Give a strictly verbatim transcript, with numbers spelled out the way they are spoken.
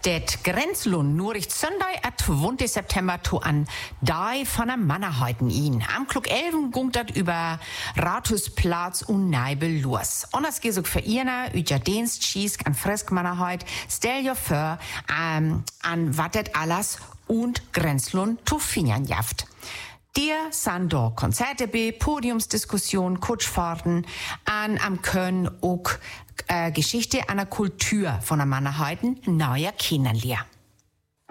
Det Grenzlund Nuricht Sunday at zwanzigsten September to an Dai von der Mannerheiten ihn. Am Klug elfen gungt dat über Rathausplatz und Neibel los. Und das geht so für ihnen, üja Dienst, Schiesk an Friskmannerheit, stell dir vor, ähm, an wattet alles und Grenzlund to finjan jaft. Dir sind da Konzerte be, Podiumsdiskussion, Kutschfahrten, an am Köln auch äh, Geschichte einer Kultur von der Mannerheiten neuer kennenlernen.